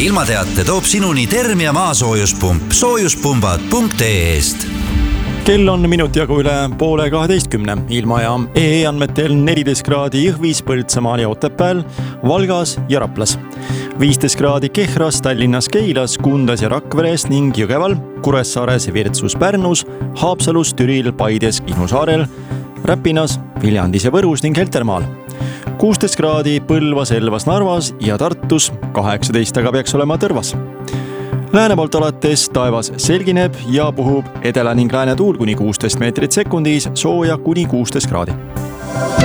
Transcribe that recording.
ilmateate toob sinuni Termia maasoojuspump soojuspumbad.ee-st. Kell on minut jagu üle 11:30. Ilmaja andmetel 14 kraadi Jõhvis, Põltsamaal ja Otepääl, Valgas ja Raplas. 15 kraadi Kehras, Tallinnas, Keilas, Kundas ja Rakveres ning Jõgeval, Kuressaares, Virtsus, Pärnus, Haapsalus, Türil, Paides, Kihnu saarel, Räpinas, Viljandis ja Võrus ning Heltermaal. 16 kraadi Põlvas, Elvas, Narvas ja Tartus, 18 aga peaks olema Tõrvas. Lääne poolt alates taevas selgineb ja puhub edela ning lääne tuul kuni 16 meetrit sekundis, sooja kuni 16 kraadi.